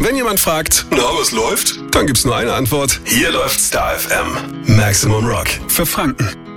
Wenn jemand fragt, na, was läuft? Dann gibt's nur eine Antwort. Hier läuft Star FM. Maximum Rock für Franken.